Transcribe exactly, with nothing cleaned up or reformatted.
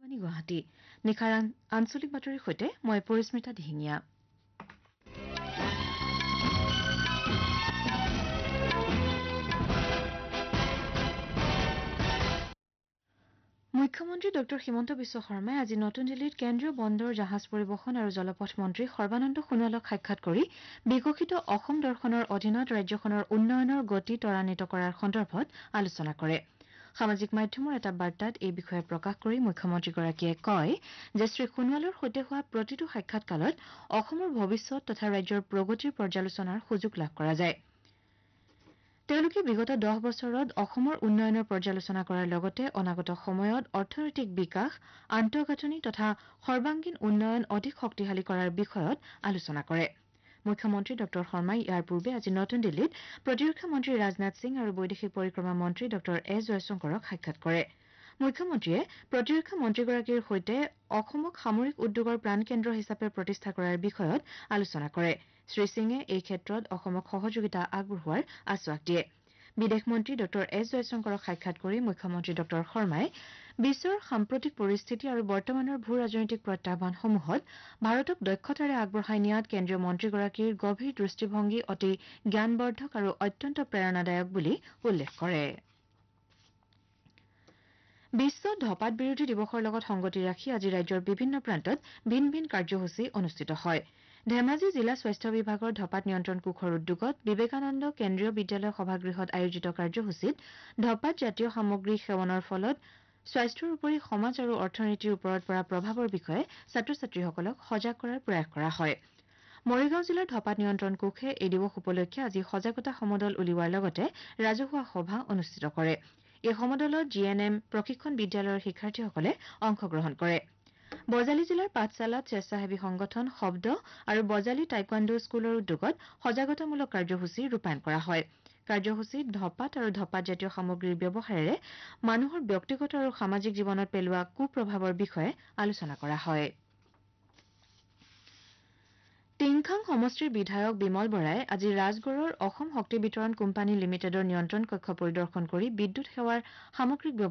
গুৱাহাটী নিশাৰ আঞ্চলিক বাতৰিৰ সৈতে মই পৰিস্মিতা দিহিঙীয়া। মুখ্যমন্ত্ৰী ডঃ হিমন্ত বিশ্ব শৰ্মাই আজি নতুন দিল্লীত কেন্দ্ৰীয় বন্দৰ জাহাজ পৰিবহণ আৰু জলপথ মন্ত্ৰী সৰ্বানন্দ সোণোৱালক সাক্ষাৎ কৰি বিকশিত অসম দৰ্শনৰ অধীনত ৰাজ্যখনৰ উন্নয়নৰ গতি ত্বৰান্বিত কৰাৰ সন্দৰ্ভত আলোচনা কৰে। সামাজিক মাধ্যমৰ এটা বাৰ্তাত এই বিষয়ে প্ৰকাশ কৰি মুখ্যমন্ত্ৰীগৰাকীয়ে কয় যে শ্ৰী সোণোৱালৰ সৈতে হোৱা প্ৰতিটো সাক্ষাৎকালত অসমৰ ভৱিষ্যৎ তথা ৰাজ্যৰ প্ৰগতিৰ পৰ্যালোচনাৰ সুযোগ লাভ কৰা যায়। তেওঁলোকে বিগত দহ বছৰত অসমৰ উন্নয়নৰ পৰ্যালোচনা কৰাৰ লগতে অনাগত সময়ত অৰ্থনৈতিক বিকাশ আন্তঃগাঁথনি তথা সৰ্বাংগীন উন্নয়ন অধিক শক্তিশালী কৰাৰ বিষয়ত আলোচনা কৰে। মুখ্যমন্ত্ৰী ডঃ শৰ্মাই ইয়াৰ পূৰ্বে আজি নতুন দিল্লীত প্ৰতিৰক্ষা মন্ত্ৰী ৰাজনাথ সিং আৰু বৈদেশিক পৰিক্ৰমা মন্ত্ৰী ডঃ এছ জয়শংকৰক সাক্ষাৎ কৰে। মুখ্যমন্ত্ৰীয়ে প্ৰতিৰক্ষা মন্ত্ৰীগৰাকীৰ সৈতে অসমক সামৰিক উদ্যোগৰ প্ৰাণকেন্দ্ৰ হিচাপে প্ৰতিষ্ঠা কৰাৰ বিষয়ত আলোচনা কৰে। শ্ৰীসিঙে এই ক্ষেত্ৰত অসমক সহযোগিতা আগবঢ়োৱাৰ আশ্বাস দিয়ে। বিদেশ মন্ত্ৰী ডঃ এছ জয়শংকৰক সাক্ষাৎ কৰি মুখ্যমন্ত্ৰী ডঃ শৰ্মাই বিশ্বৰ সাম্প্ৰতিক পৰিস্থিতি আৰু বৰ্তমানৰ ভূ ৰাজনৈতিক প্ৰত্যাহ্বানসমূহত ভাৰতক দক্ষতাৰে আগবঢ়াই নিয়াত কেন্দ্ৰীয় মন্ত্ৰীগৰাকীৰ গভীৰ দৃষ্টিভংগী অতি জ্ঞানবৰ্ধক আৰু অত্যন্ত প্ৰেৰণাদায়ক বুলি উল্লেখ কৰে। বিশ্ব ধঁপাত বিৰোধী দিৱসৰ লগত সংগতি ৰাখি আজি ৰাজ্যৰ বিভিন্ন প্ৰান্তত ভিন ভিন কাৰ্যসূচী অনুষ্ঠিত হয়। ধেমাজি জিলা স্বাস্থ্য বিভাগৰ ধঁপাত নিয়ন্ত্ৰণ কোষৰ উদ্যোগত বিবেকানন্দ কেন্দ্ৰীয় বিদ্যালয় সভাগৃহত আয়োজিত কাৰ্যসূচীত ধঁপাত জাতীয় সামগ্ৰী সেৱনৰ ফলত স্বাস্থ্যৰ উপৰি সমাজ আৰু অৰ্থনীতিৰ ওপৰত পৰা প্ৰভাৱৰ বিষয়ে ছাত্ৰ ছাত্ৰীসকলক সজাগ কৰাৰ প্ৰয়াস কৰা হয়। মৰিগাঁও জিলাৰ ধঁপাত নিয়ন্ত্ৰণ কোষে এই দিৱস উপলক্ষে আজি সজাগতা সমদল উলিওৱাৰ লগতে ৰাজহুৱা সভা অনুষ্ঠিত কৰে। এই সমদলত জি এন এম প্ৰশিক্ষণ বিদ্যালয়ৰ শিক্ষাৰ্থীসকলে অংশগ্ৰহণ কৰে। বজালী জিলাৰ পাঠশালাত স্বেচ্ছাসেৱী সংগঠন শব্দ আৰু বজালী টাইকোৱাণ্ডো স্কুলৰ উদ্যোগত সজাগতামূলক কাৰ্যসূচী ৰূপায়ণ কৰা হয়। কাৰ্যসূচীত ধঁপাত আৰু ধঁপাত জাতীয় সামগ্ৰীৰ ব্যৱহাৰেৰে মানুহৰ ব্যক্তিগত আৰু সামাজিক জীৱনত পেলোৱা কুপ্ৰভাৱৰ বিষয়ে আলোচনা কৰা হয়। টিংখাং সমষ্টিৰ বিধায়ক বিমল বৰাই আজি ৰাজগড়ৰ অসম শক্তি বিতৰণ কোম্পানী লিমিটেডৰ নিয়ন্ত্ৰণ কক্ষ পৰিদৰ্শন কৰি বিদ্যুৎ সেৱাৰ সামগ্ৰিক